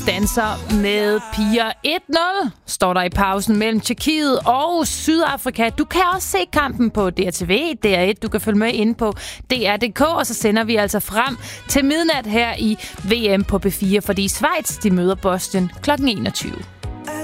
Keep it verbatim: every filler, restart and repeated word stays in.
danser med piger. et nul står der i pausen mellem Tjekkiet og Sydafrika. Du kan også se kampen på D R T V, D R et. Du kan følge med inde på D R punktum d k, og så sender vi altså frem til midnat her i V M på B fire, fordi Schweiz de møder Bosnien klokken enogtyve.